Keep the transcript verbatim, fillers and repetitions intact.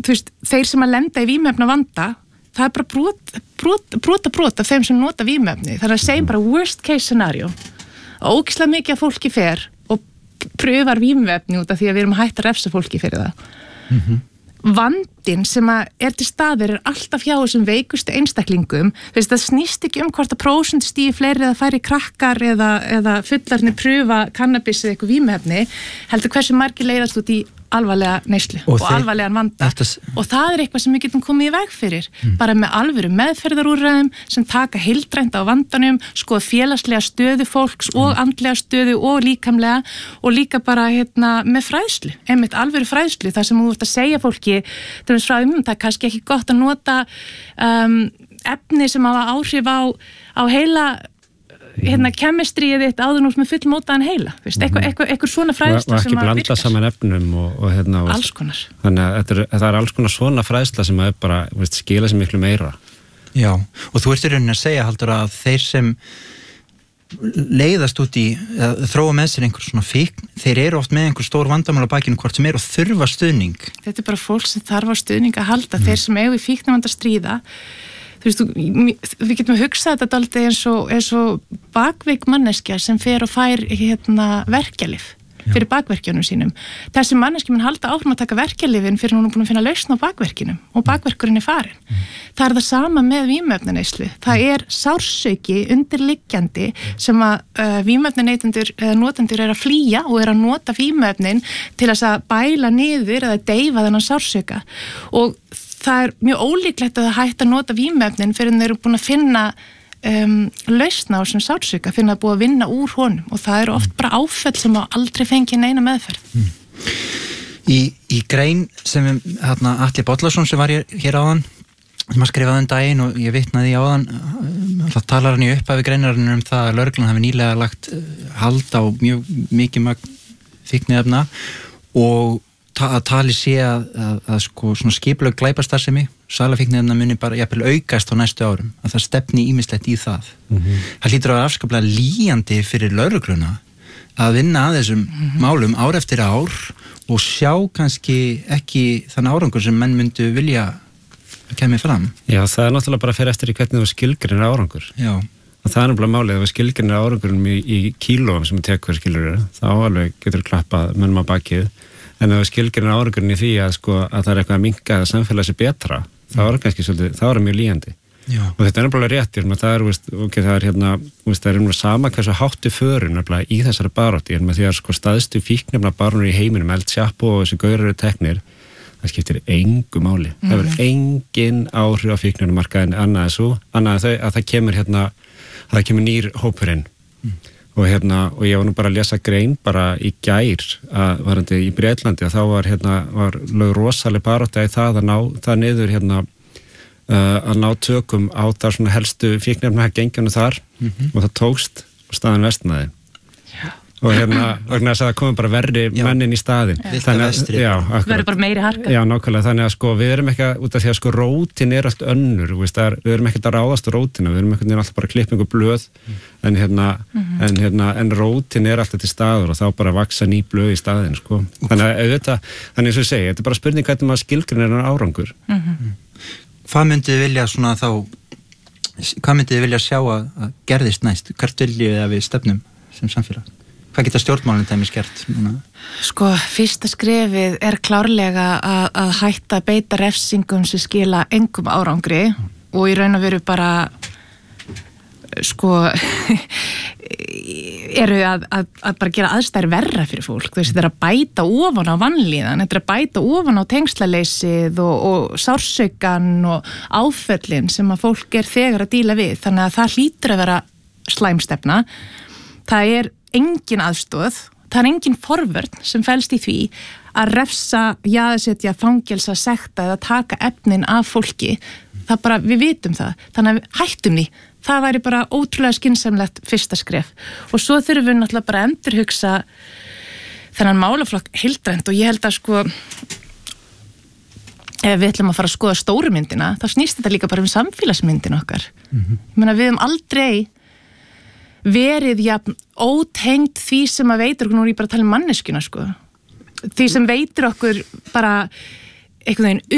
þú veist, þeir sem að lenda í vímuefna vanda, það er bara brot, brot, brota brot af þeim sem nota vímuefni. Þannig að segjum bara worst case scenario. Ógeðslega mikið af fólki fer og pröfar vímuefni út af því að við erum hætt að refsa fólki fyrir það. Mm-hmm. Vandinn sem að er til staðir er alltaf hjá þessum veikustu einstaklingum. Þess, það snýst ekki um hvort að prósentstígi fleiri eða færi krakkar eða, eða fullarnir pröfa kannabis eða eitthvað vímuefni, heldur hversu margir leiðast út í alvarlega neyslu og, og þeir, alvarlegan vanda eftir... og það er eitthvað sem við getum komið í veg fyrir mm. bara með alvöru meðferðarúrræðum sem taka heildrænt á vandanum, skoða félagslega stöðu fólks mm. og andlega stöðu og líkamlega og líka bara hérna, með fræðslu, einmitt alvöru fræðslu þar sem þú ert að segja fólki það er kannski ekki gott að nota um, efni sem hafa áhrif á, á heila hérna kemistrið þitt áður nú með fullmótaðan heila, veist, eitthvað, eitthvað, eitthvað svona fræðsla og sem að virkar. Og ekki blanda saman efnum og, og hérna... Alls konar. Þannig að þetta er, það er alls konar svona fræðsla sem að bara, veist, skila sér miklu meira. Já, og þú ert í rauninni að segja, Halldór, að þeir sem leiðast út í, að þróa með sér einhver svona fíkn, þeir eru oft með einhver stór vandamál á bakinu hvort sem er og þurfa stuðning. Þetta er bara fólk sem þarf á stuðning að halda, mm. þeir sem eiga í fíknavanda stríða. Þú veist, við getum að hugsa þetta dálítið eins og, eins og bakveik manneskja sem fer og fær hérna, verkjalyf fyrir bakverkjunum sínum. Þessi manneskja mun halda áfram að taka verkjalyfin fyrir hún er búin að finna lausn á bakverkinum og bakverkurinn er farin. Mm. Það er það sama með vímuefnaneyslu. Það er sársauki undirliggjandi sem að uh, vímuefnaneytendur eða notendur er að flýja og er að nota vímuefnin til þess að bæla niður eða deyfa þennan sársauka og það er mjög ólíklegt að það hægt að nota vímuefnin fyrir en þeir eru búin að finna um, lausna á þessum sársauka, finna að búið að vinna úr honum og það eru oft bara áföll sem á aldrei fengið neina meðferð. Mm. Í, í grein sem hérna, Atli Bollason sem var hér, hér áðan, sem að skrifaði um daginn og ég vitnaði í áðan, það talar hann í upphafi greinarinn um það að lögreglan hafi nýlega lagt hald á mjög mikið magn fíkniefna og að tali sé að, að, að sko svona skipulög glæpastarfsemi, salafíkniefna muni bara jafnvel aukast á næstu árum, að það stefni ýmislegt í það. Mm-hmm. Það hlýtur að vera afskaplega lýjandi fyrir lögregluna að vinna að þessum mm-hmm. málum ár eftir ár og sjá kannski ekki þann árangur sem menn myndu vilja að kemur fram. Já, það er náttúrulega bara fyrir eftir í hvernig þú skilgreinir árangur. Já. Og það er náttúrulega málið, ef við skilgreinir árangurinn í, í kílóum sem við tekur skilur, þá alveg getur klappað mönnum á bakið. En ef við skilgreinir árangurinn í því að, sko, að það er eitthvað að minnka að samfélagi sé betra, mm. þá er kannski svolítið, þá er mjög lýjandi. Já. Og þetta er nefnilega rétt, það er, veist, okay, það er hérna, veist, það er nefnilega sama hversu háttu förum nefnilega í þessari barátti, en með því að sko staðstu fíknefna barónur í heiminum, El Chapo og þessi gaurar eru teknir, það skiptir engu máli. Mm. Það er engin áhrif á fíknefnumarkaðin annað en svo, annað en þau að það kemur hérna, að það kemur nýr hópurinn. Mm. Og, hérna, og ég var nú bara að lesa grein bara í gær að varandi í Breitlandi að þá var, hérna, var lög rosaleg barátta í það að ná það niður hérna, uh, að ná tökum á það svona helstu fíknefna gengjunum þar mm-hmm. og það tókst og staðan vestnaði. Já. Og hérna, vegna þess að það komið bara verri já. mennin í staðin. Verður bara meiri harka. Já, nákvæmlega, þannig að sko við erum ekki að, út af því að sko rótin er allt önnur, veist, er, við erum ekki að ráðast á rótina, við erum ekki alltaf bara klippingu blöð, mm. en hérna, mm-hmm. en hérna, en rótin er alltaf til staður og þá bara vaksa ný blöð í staðin, sko. Þannig að auðvitað, þannig eins og ég segi, þetta er bara spurning hvernig maður skilgreinir þennan árangur. Mm-hmm. Hvað myndið þið vilja svona þá, hvað myndið þið vilja sjá að, að gerðist næst? Hvert viljið þið að við stefnum sem samfélag? Hvað geta stjórnmálinn dæmis gert? Sko, fyrsta skrefið er klárlega að, að hætta að beita refsingum sem skila engum árangri mm. og í raun og veru bara sko eru að, að, að bara gera aðstæður verra fyrir fólk. Þessi, þetta er að bæta ofan á vanlíðan, þetta er að bæta ofan á tengslaleysið og, og sársaukan og áföllin sem að fólk er þegar að díla við. Þannig að það hlýtur að vera slæmstefna. Það er engin aðstoð, það er engin forvörn sem felst í því að refsa, jaðarsetja, fangelsa, sekta eða taka efnin af fólki. Það bara, við vitum það. Þannig að hættum því. Það væri bara ótrúlega skynsamlegt fyrsta skref. Og svo þurfum við náttúrulega bara að endurhugsa þennan málaflokk heildrænt og ég held að sko ef við ætlum að fara að skoða stóru myndina, þá snýst þetta líka bara um samfélagsmyndin okkar. Mm-hmm. Ég meina, við höfum aldrei verið jafn ótengt því sem að veitur okkur, nú er ég bara að tala um manneskjuna sko, því sem veitur okkur bara einhvern veginn